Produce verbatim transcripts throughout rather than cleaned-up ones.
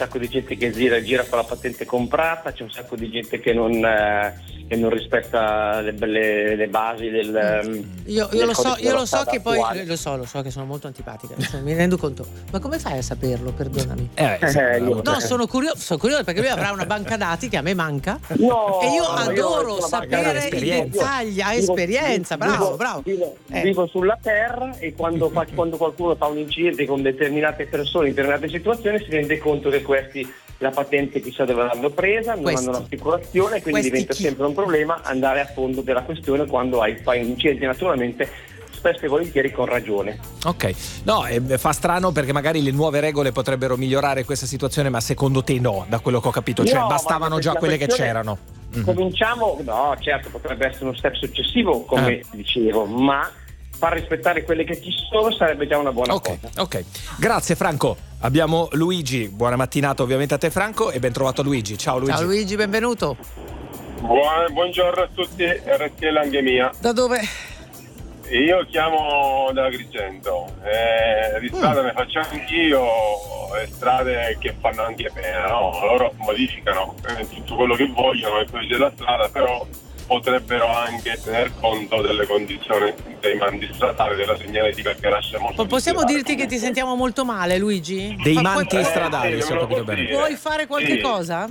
sacco di gente che gira, gira con la patente comprata, c'è un sacco di gente che non, eh, che non rispetta le, le, le basi del io, io lo so, io lo so che poi lo so, lo so che sono molto antipatica, mi rendo conto. Ma come fai a saperlo? Perdonami. Eh, sì, Eh, no, sono curioso, sono curioso perché lui avrà una banca dati che a me manca. No, e io io adoro io sapere i dettagli, ha esperienza, vivo, bravo, bravo. Vivo, eh. vivo sulla terra e quando, fa, quando qualcuno fa un incidente con determinate persone in determinate situazioni si rende conto che questi la patente chissà dove l'hanno presa, non Questi. hanno l'assicurazione, quindi Questi diventa chi? sempre un problema andare a fondo della questione quando hai, fai un incidente, naturalmente spesso e volentieri con ragione. Ok, no, eh, fa strano perché magari le nuove regole potrebbero migliorare questa situazione, ma secondo te no, da quello che ho capito, cioè No, bastavano ma già la quelle che questione- c'erano. Mm. Cominciamo, no certo potrebbe essere uno step successivo come Ah. dicevo, ma far rispettare quelle che ci sono sarebbe già una buona Ok, cosa. ok. Grazie Franco. Abbiamo Luigi. Buona mattinata ovviamente a te Franco e ben trovato Luigi. Ciao Luigi. Ciao Luigi, benvenuto. Buon, buongiorno a tutti, R T L anche mia. Da dove? Io chiamo da Agrigento, eh, di strada Mm. ne faccio anch'io, e strade che fanno anche pena, no? Loro modificano eh, tutto quello che vogliono nel codice della strada, però potrebbero anche tener conto delle condizioni dei mandi stradali, della segnaletica che lascia molto. Possiamo desiderare. dirti che ti sentiamo molto male, Luigi? Dei Ma manti puoi- stradali, Eh, se ho me lo capito può bene. dire. Puoi fare qualche Sì. cosa?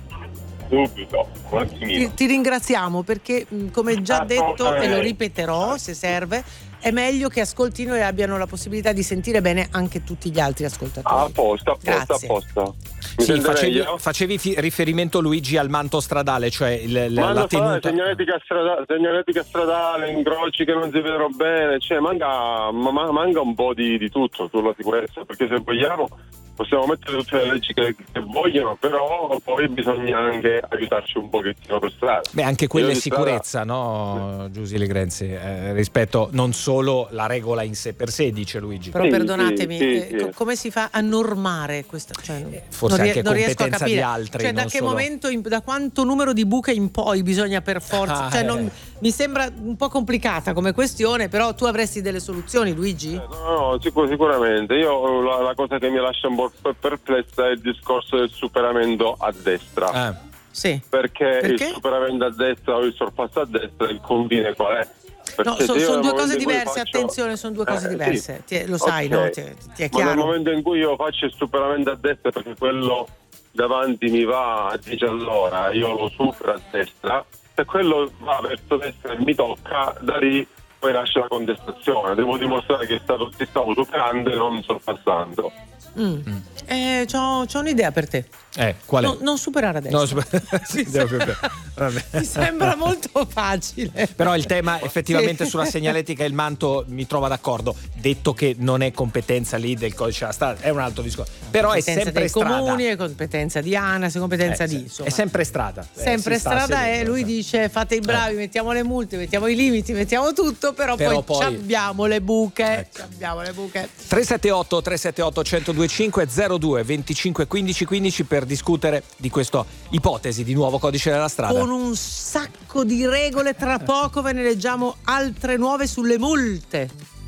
Subito, un attimino. Ti, ti ringraziamo perché, mh, come già Ah, detto, no, e lo eh. ripeterò se serve, è meglio che ascoltino e abbiano la possibilità di sentire bene anche tutti gli altri ascoltatori. A posto, a posto, Grazie. a posto. Mi Sì, sente facevi, meglio? facevi fi- riferimento Luigi al manto stradale, cioè il, la, Ma la lo so, tenuta. segnaletica, strada- segnaletica stradale, incroci che non si vedono bene, cioè manca, ma- ma- manca un po' di, di tutto sulla sicurezza, perché se vogliamo possiamo mettere tutte le leggi che, che vogliono, però poi bisogna anche aiutarci un pochettino per strada. Beh, anche quella Io è di strada- sicurezza, no, Giusy Legrenzi, eh, rispetto non solo la regola in sé per sé, dice Luigi. Però Sì, perdonatemi, sì, eh, sì. co- come si fa a normare questa? Cioè, non- forse non rie- anche non riesco a competenza di capire. altri, Cioè, da non che solo- momento, in- da quanto numero di buche in poi bisogna per forza? Ah, Cioè, eh. non- mi sembra un po' complicata come questione, però tu avresti delle soluzioni, Luigi? No, no, sicur- sicuramente. Io la, la cosa che mi lascia un po' per- perplessa è il discorso del superamento a destra. Ah, Sì. Perché, Perché? il superamento a destra o il sorpasso a destra, il confine qual è? No, Perché sono se io son nel due momento cose in cui diverse, faccio- attenzione, sono due cose Eh, diverse. sì. Ti- lo sai, Ok. no? Ti, ti è Ma nel chiaro? momento in cui io faccio il superamento a destra perché quello davanti mi va a dieci all'ora, io lo supero a destra, se quello va verso destra e mi tocca, da lì poi nasce la contestazione. Devo dimostrare che è stato, ti stavo superando e non sorpassando. Mm. Eh, c'ho, c'ho un'idea per te. eh, qual è? No, non superare adesso. No, super- sì, devo più- vabbè. Mi sembra molto facile. Però il tema effettivamente Sì. sulla segnaletica e il manto mi trova d'accordo, detto che non è competenza lì del codice della strada, è un altro discorso, però è Competenza sempre dei strada. comuni, è competenza di ANAS, è competenza Eh, di sì, insomma. è sempre strada. Eh, Sempre si sta strada e seguendo, lui sì. dice fate i bravi, mettiamo le multe, mettiamo i limiti, mettiamo tutto, però, Però poi, poi- abbiamo le buche, Ecco. abbiamo le buche. tre sette otto tre sette otto uno zero due cinque zero due venticinque quindici quindici per discutere di questa ipotesi di nuovo codice della strada. Con un sacco di regole, tra poco ve ne leggiamo altre nuove sulle multe.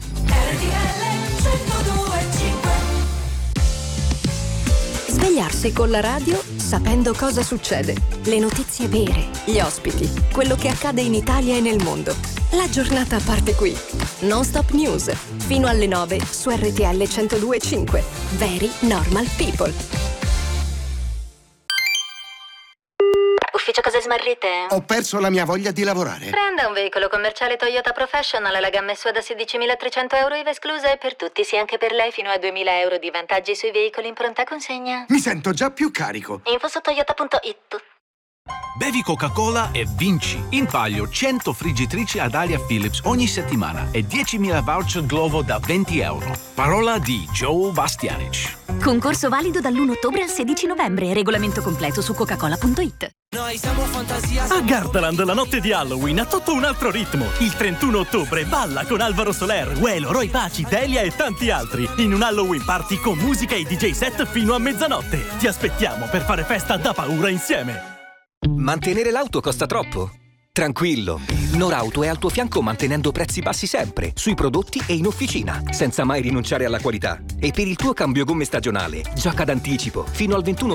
Svegliarsi con la radio sapendo cosa succede. Le notizie vere, gli ospiti, quello che accade in Italia e nel mondo. La giornata parte qui. Non Stop News. Fino alle nove su R T L centodue e cinque. Very Normal People. Ufficio cose smarrite? Ho perso la mia voglia di lavorare. Prenda un veicolo commerciale Toyota Professional alla gamma S U A da sedicimilatrecento euro I V A esclusa e per tutti, sì anche per lei, fino a duemila euro di vantaggi sui veicoli in pronta consegna. Mi sento già più carico. Info su toyota punto it. Bevi Coca-Cola e vinci! In palio cento friggitrici ad aria Philips ogni settimana e diecimila voucher Glovo da venti euro. Parola di Joe Bastianic. Concorso valido dall'primo ottobre al sedici novembre. Regolamento completo su coca-cola punto it. Noi siamo fantasia. A Gardaland la notte di Halloween ha tutto un altro ritmo. Il trentuno ottobre balla con Alvaro Soler, Uelo, Roy Paci, Delia e tanti altri. In un Halloween party con musica e D J set fino a mezzanotte. Ti aspettiamo per fare festa da paura insieme. Mantenere l'auto costa troppo? Tranquillo, Norauto è al tuo fianco mantenendo prezzi bassi sempre, sui prodotti e in officina, senza mai rinunciare alla qualità. E per il tuo cambio gomme stagionale, giacca d'anticipo, fino al ventuno